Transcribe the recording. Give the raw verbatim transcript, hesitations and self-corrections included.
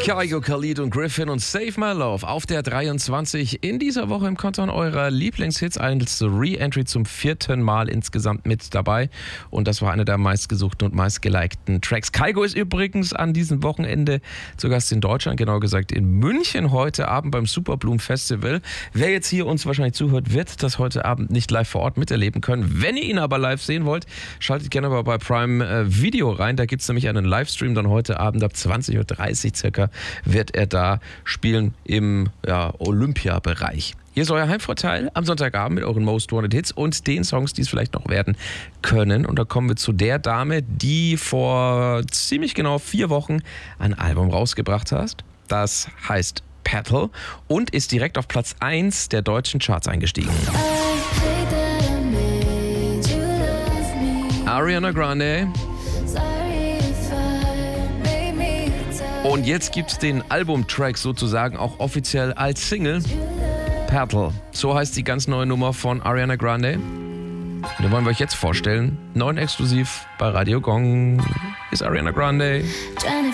Kygo, Khalid und Griffin und Save My Love auf der dreiundzwanzig in dieser Woche im Kanton eurer Lieblingshits als Re-Entry zum vierten Mal insgesamt mit dabei und das war einer der meistgesuchten und meistgelikten Tracks. Kygo ist übrigens an diesem Wochenende zu Gast in Deutschland, genauer gesagt in München heute Abend beim Superblumen Festival. Wer jetzt hier uns wahrscheinlich zuhört, wird das heute Abend nicht live vor Ort miterleben können. Wenn ihr ihn aber live sehen wollt, schaltet gerne mal bei Prime äh, Video rein. Da gibt es nämlich einen Livestream dann heute Abend ab zwanzig Uhr dreißig circa wird er da spielen im ja, Olympia-Bereich. Hier ist euer Heimvorteil am Sonntagabend mit euren Most Wanted Hits und den Songs, die es vielleicht noch werden können. Und da kommen wir zu der Dame, die vor ziemlich genau vier Wochen ein Album rausgebracht hat. Das heißt Petal und ist direkt auf Platz eins der deutschen Charts eingestiegen. Ariana Grande. Und jetzt gibt es den Albumtrack sozusagen auch offiziell als Single. Petal. So heißt die ganz neue Nummer von Ariana Grande. Den wollen wir euch jetzt vorstellen. Neu und exklusiv bei Radio Gong ist Ariana Grande.